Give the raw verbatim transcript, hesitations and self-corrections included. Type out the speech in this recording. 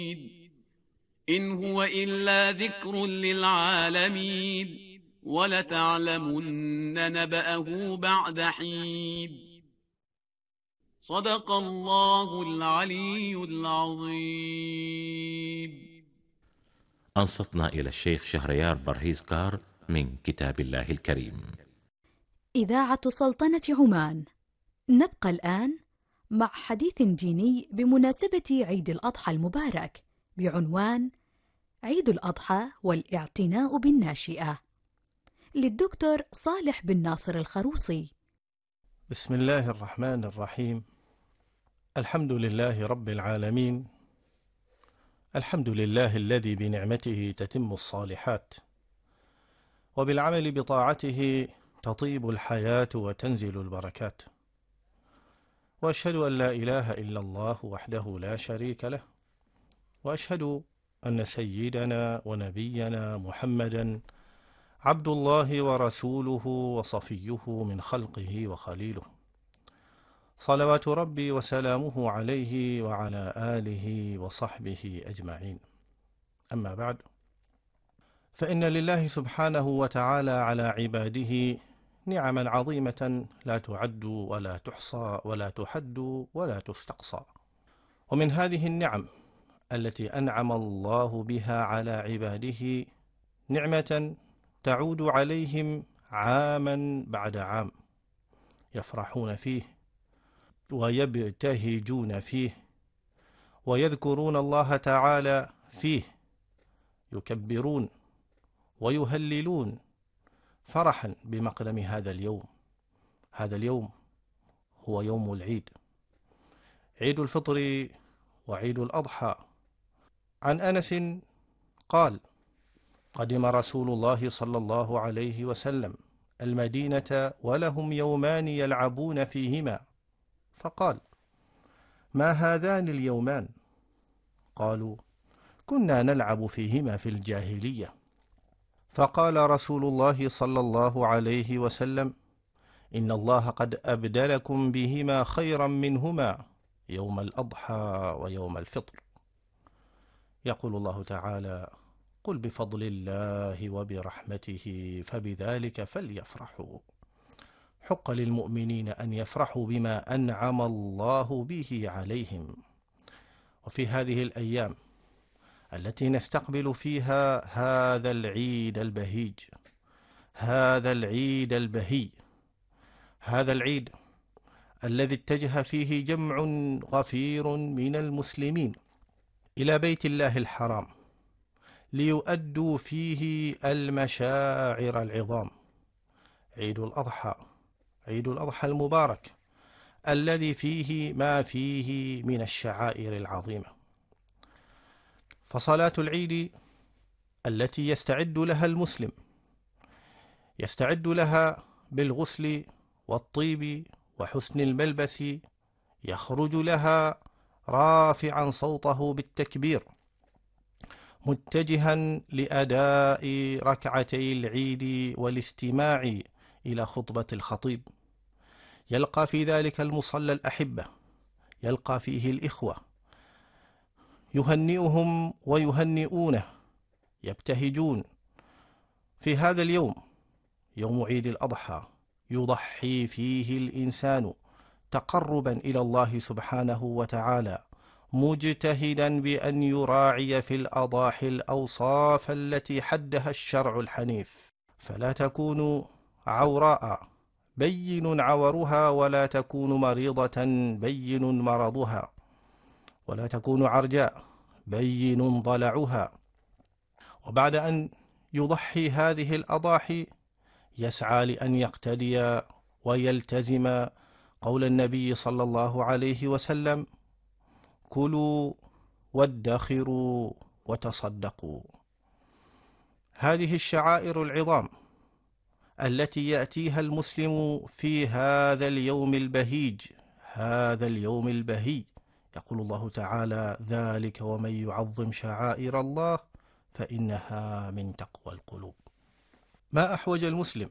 إن هو إلا ذكر للعالمين ولتعلمن نبأه بعد حين. صدق الله العلي العظيم. أنصتنا إلى الشيخ شهريار برهيزكار من كتاب الله الكريم. إذاعة سلطنة عمان. نبقى الآن مع حديث ديني بمناسبة عيد الأضحى المبارك بعنوان عيد الأضحى والاعتناء بالناشئة، للدكتور صالح بن ناصر الخروصي. بسم الله الرحمن الرحيم. الحمد لله رب العالمين، الحمد لله الذي بنعمته تتم الصالحات، وبالعمل بطاعته تطيب الحياة وتنزل البركات، وأشهد أن لا إله إلا الله وحده لا شريك له، وأشهد أن سيدنا ونبينا محمدا عبد الله ورسوله وصفيه من خلقه وخليله، صلوات ربي وسلامه عليه وعلى آله وصحبه أجمعين. أما بعد، فإن لله سبحانه وتعالى على عباده نعما عظيمة لا تعد ولا تحصى ولا تحد ولا تستقصى. ومن هذه النعم التي أنعم الله بها على عباده نعمة تعود عليهم عاما بعد عام، يفرحون فيه ويبتهجون فيه ويذكرون الله تعالى فيه، يكبرون ويهللون فرحا بمقدم هذا اليوم. هذا اليوم هو يوم العيد، عيد الفطر وعيد الأضحى. عن أنس قال: قدم رسول الله صلى الله عليه وسلم المدينة ولهم يومان يلعبون فيهما، فقال: ما هذان اليومان؟ قالوا: كنا نلعب فيهما في الجاهلية. فقال رسول الله صلى الله عليه وسلم: إن الله قد أبدلكم بهما خيرا منهما يوم الأضحى ويوم الفطر. يقول الله تعالى: قل بفضل الله وبرحمته فبذلك فليفرحوا. حق للمؤمنين أن يفرحوا بما أنعم الله به عليهم. وفي هذه الأيام التي نستقبل فيها هذا العيد البهيج، هذا العيد البهي، هذا العيد الذي اتجه فيه جمع غفير من المسلمين إلى بيت الله الحرام ليؤدوا فيه المشاعر العظام، عيد الأضحى، عيد الأضحى المبارك الذي فيه ما فيه من الشعائر العظيمة. فصلاة العيد التي يستعد لها المسلم، يستعد لها بالغسل والطيب وحسن الملبس، يخرج لها رافعا صوته بالتكبير، متجها لأداء ركعتي العيد والاستماع إلى خطبة الخطيب. يلقى في ذلك المصلى الأحبة، يلقى فيه الإخوة، يهنئهم ويهنئونه، يبتهجون. في هذا اليوم، يوم عيد الأضحى، يضحي فيه الإنسان تقربا إلى الله سبحانه وتعالى، مجتهدا بأن يراعي في الأضاحي الأوصاف التي حدها الشرع الحنيف، فلا تكون عوراء بين عورها، ولا تكون مريضة بين مرضها، ولا تكون عرجاء بين ضلعها. وبعد أن يضحي هذه الأضاحي يسعى لأن يقتدي ويلتزم قول النبي صلى الله عليه وسلم: كلوا وادخروا وتصدقوا. هذه الشعائر العظام التي يأتيها المسلم في هذا اليوم البهيج، هذا اليوم البهي، يقول الله تعالى: ذلك ومن يعظم شعائر الله فإنها من تقوى القلوب. ما أحوج المسلم